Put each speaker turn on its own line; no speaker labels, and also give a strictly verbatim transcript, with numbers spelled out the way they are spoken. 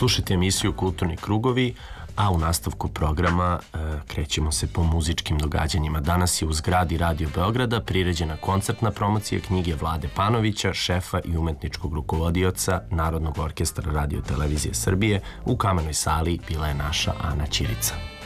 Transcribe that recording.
Slušajte emisiju Kulturni krugovi, a u nastavku programa e, krećemo se po muzičkim događanjima. Danas je u zgradi Radio Beograda priređena koncertna promocija knjige Vlade Panovića, šefa i umetničkog rukovodioca Narodnog orkestra Radio Televizije Srbije. U kamenoj sali bila je naša Ana Ćirica.